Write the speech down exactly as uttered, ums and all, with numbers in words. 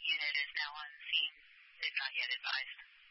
unit is now on scene. They've not yet advised.